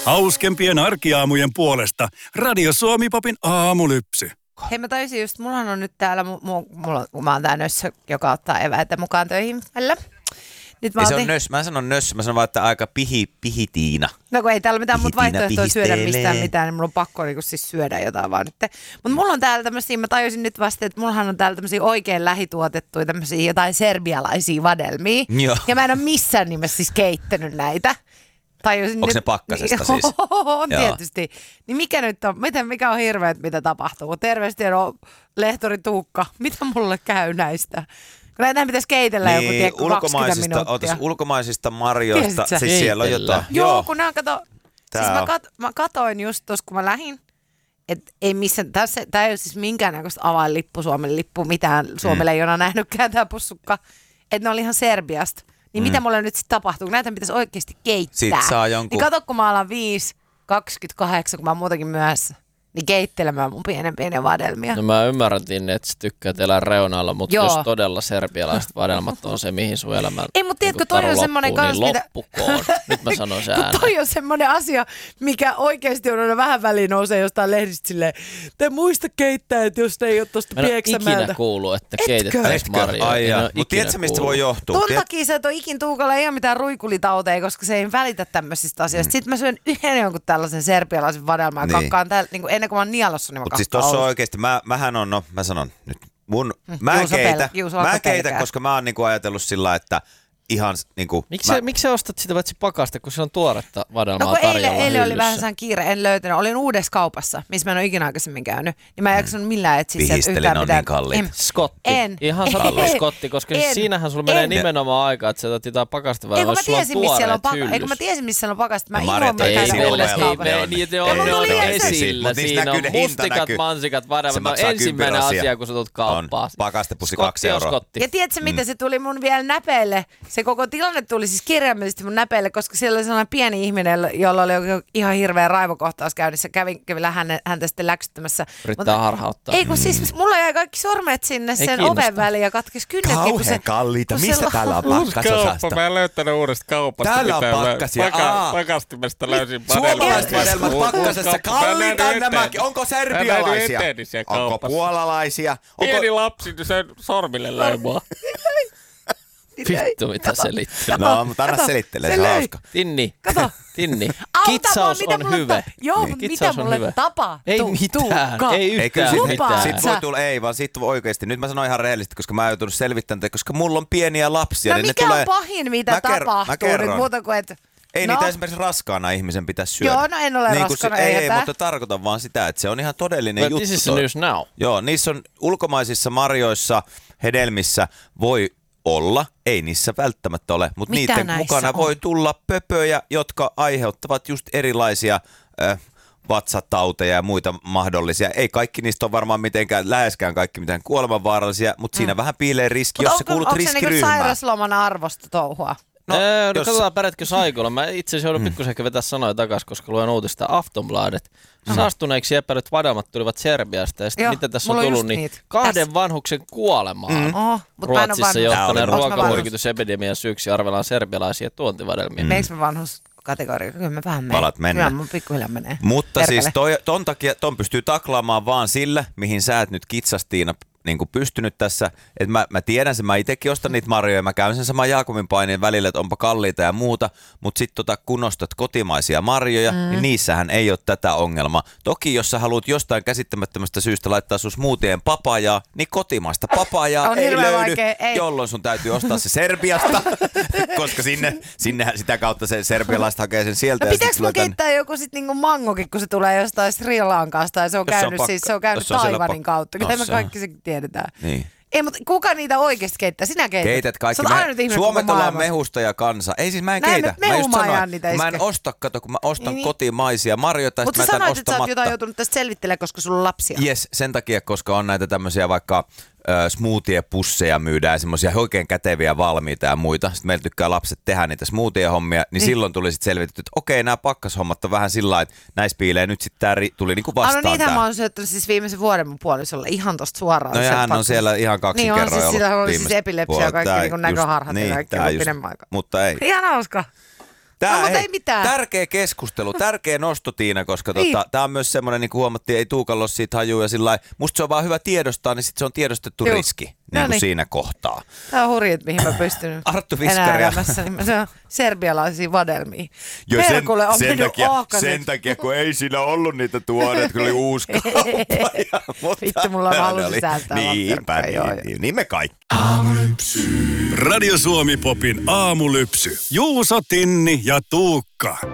Hauskempien arkiaamujen puolesta Radio Suomi-popin aamulypsy. Hei, mä taisin just, mullahan on nyt täällä, kun mä oon tää nössö, joka ottaa eväitä mukaan töihin välillä. Nyt ei se on nössö, mä sanon nössö, mä sanon vaan, että aika pihitiina. No kun ei täällä mitään muuta vaihtoehtoa syödä mistään mitään, niin mulla on pakko niin siis syödä jotain vaan nyt. Mutta mulla on täällä tämmösiä, mä tajusin nyt vasta, että mullahan on täällä tämmösiä oikein lähituotettuja tämmösiä jotain serbialaisia vadelmia. Joo. Ja mä en ole missään nimessä siis keittänyt näitä. Onko ne pakkasesta siis? On tietysti. Niin mikä nyt on, mikä on hirveet, mitä tapahtuu? Terveesti on lehtori Tuukka. Mitä mulle käy näistä? Kun näitä pitäisi keitellä niin, joku 20 minuuttia. Ulkomaisista marjoista, siis siellä on jotain. Joo, kun nämä siis mä katoin just tuossa, kun mä lähdin, että ei missään, tää ei ole siis minkäännäköistä avainlippu, Suomen lippu, mitään Suomelle ei ole nähnytkään tää pussukka, että ne oli ihan Serbiasta. Niin mitä mulle nyt sitten tapahtuu, kun näitä pitäisi oikeasti keittää. Sitten saa jonkun. Niin kato, kun mä alan 5:28, kun mä oon muutenkin myöhässä. Niin keittelemään mun pienen vadelmia. No mä ymmärrän, että sä tykkäät elää reunalla, mutta jos todella serbialaiset vadelmat on se, mihin sun elämä ei, mutta tiedätkö, toi on semmoinen kans, niin loppukoon. Nyt mä sanon se ääneen. Toi on semmoinen asia, mikä oikeasti on aina vähän väliin nousee jostain lehdistä silleen, te muista keittää, että jos te ei ole tosta Pieksämäeltä. Mä en ole ikinä kuullut, että keitettäisiin marjoja. Mutta tiedätkö, mistä se voi johtua? Ton takia sä et ole ikin Tuukalla ei ole mitään ruikulitauteja, koska se ei välitä tämmöisistä asioista. Sitten mä syön yhden jonkun tällaisen serbialaisen vadelman ja kakkaan täällä, niin ennen kuin mä oon nialossa, niin mä kakkaan. Mutta siis tossa on oikeesti, mähän on, mä sanon nyt, mä keitän, koska mä oon niinku ajatellut sillä, että ihan niinku... Miksi sä ostat sitä paitsi pakasta, kun se on tuoretta vadelmaa tarjolla hyllyssä? Eilen oli vähän sen kiire, en löytänyt. Olin uudessa kaupassa, missä mä en ole ikinä aikaisemmin käynyt. Niin mä en jaksanut millään etsiä sieltä yhtään mitään. Niin kalliit. Skotti. Ihan satana skotti, koska siinähän sulla menee nimenomaan aikaa, että sä otat jotain pakasta vaan, jos sulla on tuoreet hyllyssä. Eikö mä tiesin, missä siellä on pakasta. Mä Marjat ihoan käydä uudessa kaupassa. Ne on esillä. Siinä on mustikat, mansikat, vadelmat. Se on ensimmäinen asia, kun sä tulet kauppaan. Pakastepussi 2 euroa. Ja tiedätkö, mitä se tuli mun vielä näpeille? Se koko tilanne tuli siis kirjaimellisesti mun näpeille, koska siellä oli sellainen pieni ihminen, jolla oli ihan hirveä raivokohtaus käynnissä. Kävin häntä sitten läksyttämässä. Yrittää harhauttaa. Ei kun siis mulla jäi kaikki sormet sinne sen oven väliin ja katkesi kynnetkin. Kauhean kalliita. Missä täällä on pakkasosasta? Mä en löytänyt uudesta kaupasta. Täällä on pakkasia. Pakastimesta löysin suomalaiset vadelmat pakkasessa. Kalliita nämäkin. Onko serbialaisia? Onko puolalaisia? Pieni lapsi, niin sen sormille leimaa. Vittu, mitä selittelee. No, mutta anna selittelee, se on hauska. Tinni. Kato. Tinni. Kitsaus on hyvä. Joo, mutta mitä mulle tapahtuu? Ei mitään. Ei yhtään mitään. Sit voi tulla, ei vaan sit oikeesti. Nyt mä sanon ihan rehellisesti, koska mä oon joutunut selvittämään, koska mulla on pieniä lapsia. No niin mikä on pahin, mitä tapahtuu? Nyt muuta kuin, että... Ei niitä esimerkiksi raskaana ihmisen pitäisi syödä. Joo, no en ole niin raskaana. Ei, mutta tarkoitan vaan sitä, että se on ihan todellinen juttu. This is news now. Joo, niissä on ulkomaisissa marjoissa, hedelmissä voi olla, ei niissä välttämättä ole, mutta niiden mukana voi tulla pöpöjä, jotka aiheuttavat just erilaisia vatsatauteja ja muita mahdollisia. Ei kaikki niistä ole varmaan mitenkään, läheskään kaikki mitään kuolemanvaarallisia, mutta siinä vähän piilee riski, jos sä kuulut riskiryhmään. Onko se niinku sairasloman arvosta touhua? No katsotaan pärjätkö saikolla. Mä itse asiassa joudun pikkusen vetää sanoja takaisin, koska luen uutista Aftonbladet. Saastuneiksi epäilyt vadelmat tulivat Serbiasta ja sitten mitä tässä on tullut, niin 2 vanhuksen kuolemaan Ruotsissa johtaneen ruokamyrkytysepidemian syyksi arvellaan serbialaisia tuontivadelmia. Meikö mä vanhuskategoria? Kyllä mä vähän menen. Palat mennä. Kyllä mun pikkuhiljaa menee. Mutta siis ton takia ton pystyy taklaamaan vaan sillä, mihin sä et nyt kitsastiina niin kuin pystynyt tässä, että mä tiedän sen, mä itsekin ostan niitä marjoja, mä käyn sen saman Jaakobin paineen välillä, että onpa kalliita ja muuta, mutta sitten kun ostat kotimaisia marjoja, niin niissähän ei ole tätä ongelmaa. Toki jos sä haluat jostain käsittämättömästä syystä laittaa sun smoothien papajaa, niin kotimaista papajaa ei löydy, jolloin sun täytyy ostaa se Serbiasta, koska sinnehän sitä kautta se serbialaiset hakee sen sieltä. No pitääkö mun keittää joku sit niinku mangokin, kun se tulee jostain Sri Lankasta ja se on käynyt Taiwanin kautta, kyllä me kaikki se tiedetään. Niin. Ei, mutta kuka niitä oikeasti keittää? Sinä keität. Keität kaikki. Suomet ollaan mehustaja kansa. Ei siis mä en keitä. Mä en osta, kun mä ostan kotimaisia marjoja. Mutta sä sanoit, että sä oot jotain joutunut tästä selvittelemään, koska sulla on lapsia. Yes, sen takia, koska on näitä tämmöisiä vaikka smoothie-pusseja myydään, semmoisia oikein käteviä valmiita ja muita. Sitten meillä tykkää lapset tehdä niitä smoothie-hommia, niin silloin tuli sitten selvitetty, että okei, nämä pakkashommat on vähän sillä lailla, että näissä piilee nyt sitten tämä tuli niinku vastaan. No niitä mä oon syöttänyt siis viimeisen vuoden mun puolisolla ihan tosta suoraan. No ja hän on siellä ihan 2 kerroilla. Niin on siis sillä on siis epilepsia ja kaikki niin näköharhat ja kaikki on pidemmän aikaa. Mutta ei. Ihan hauska. mutta ei mitään. Tärkeä keskustelu, tärkeä nosto Tiina, koska tää on myös semmoinen, niin kuin huomattiin, ei Tuukalla ole siitä hajua ja sillä musta se on vaan hyvä tiedostaa, niin sit se on tiedostettu riski niin siinä kohtaa. Tää on hurjit, mihin mä pystyn Arttu enää elämässä, niin se on serbialaisia vadelmia. Perkulle on mennyt sen takia, kun ei siinä ollut niitä tuoreet, kun oli uusi kauppa. Vittu, mulla on halu sisältää niin me kaikki. Radio Suomi Popin aamulypsy. Juuso, Tinni ja Tuukka.